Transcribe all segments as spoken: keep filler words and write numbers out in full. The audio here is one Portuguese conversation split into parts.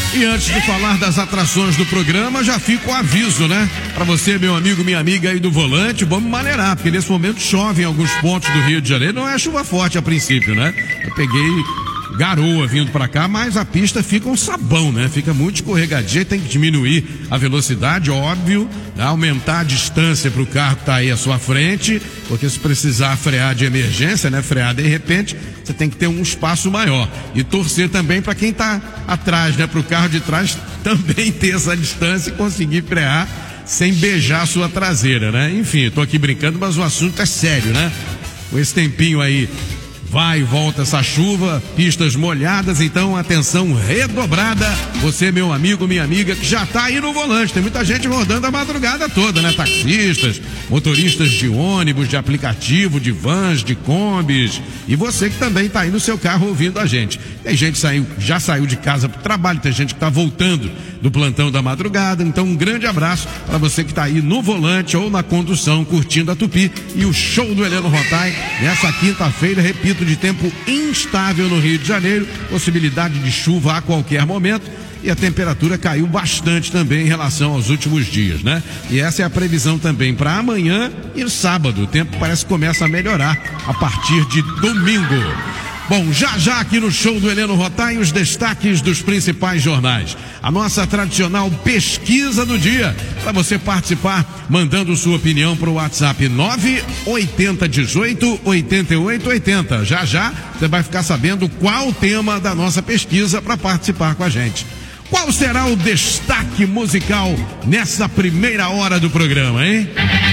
E antes de falar das atrações do programa, já fica o aviso, né? Para você, meu amigo, minha amiga aí do volante, vamos maneirar, porque nesse momento chove em alguns pontos do Rio de Janeiro. Não é chuva forte a princípio, né? Eu peguei garoa vindo para cá, mas a pista fica um sabão, né? Fica muito escorregadia, tem que diminuir a velocidade, óbvio, né? Aumentar a distância para o carro que está aí à sua frente, porque se precisar frear de emergência, né? Frear de repente, você tem que ter um espaço maior. E torcer também para quem está atrás, né? Para o carro de trás também ter essa distância e conseguir frear sem beijar a sua traseira, né? Enfim, estou aqui brincando, mas o assunto é sério, né? Com esse tempinho aí, vai e volta essa chuva, pistas molhadas, então atenção redobrada. Você, meu amigo, minha amiga, que já tá aí no volante. Tem muita gente rodando a madrugada toda, né? Taxistas, motoristas de ônibus, de aplicativo, de vans, de combis. E você que também tá aí no seu carro ouvindo a gente. Tem gente que saiu, já saiu de casa pro trabalho, tem gente que tá voltando do plantão da madrugada. Então um grande abraço para você que tá aí no volante ou na condução, curtindo a Tupi e o show do Heleno Rottai nessa quinta-feira, repito, de tempo instável no Rio de Janeiro, possibilidade de chuva a qualquer momento, e a temperatura caiu bastante também em relação aos últimos dias, né? E essa é a previsão também para amanhã e sábado. O tempo parece que começa a melhorar a partir de domingo. Bom, já já aqui no show do Heleno Rottai, os destaques dos principais jornais. A nossa tradicional pesquisa do dia, para você participar, mandando sua opinião para o WhatsApp nove oito zero um oito oito oito oito zero. Já já você vai ficar sabendo qual o tema da nossa pesquisa para participar com a gente. Qual será o destaque musical nessa primeira hora do programa, hein?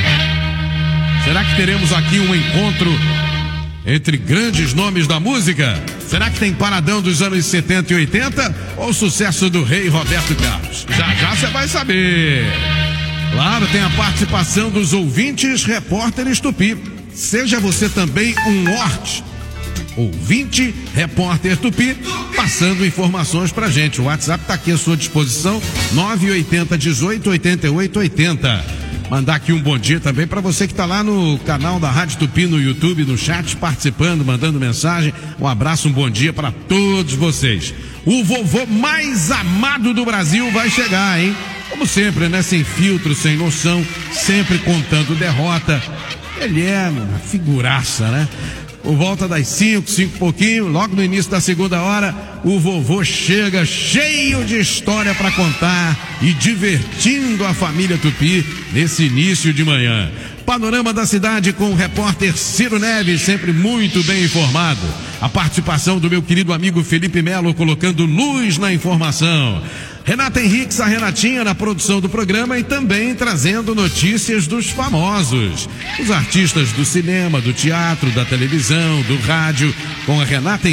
Será que teremos aqui um encontro entre grandes nomes da música? Será que tem paradão dos anos setenta e oitenta ou sucesso do rei Roberto Carlos? Já já você vai saber. Claro, tem a participação dos ouvintes repórteres Tupi. Seja você também um horte, ouvinte repórter Tupi, passando informações pra gente. O WhatsApp tá aqui à sua disposição, nove oito zero um oito oito oito oito zero. Mandar aqui um bom dia também para você que está lá no canal da Rádio Tupi, no YouTube, no chat, participando, mandando mensagem. Um abraço, um bom dia para todos vocês. O vovô mais amado do Brasil vai chegar, hein? Como sempre, né? Sem filtro, sem noção, sempre contando derrota. Ele é uma figuraça, né? Por volta das cinco, cinco e pouquinho, logo no início da segunda hora, o vovô chega cheio de história para contar e divertindo a família Tupi nesse início de manhã. Panorama da cidade com o repórter Ciro Neves, sempre muito bem informado. A participação do meu querido amigo Felipe Melo colocando luz na informação. Renata Henriques, a Renatinha, na produção do programa e também trazendo notícias dos famosos. Os artistas do cinema, do teatro, da televisão, do rádio, com a Renata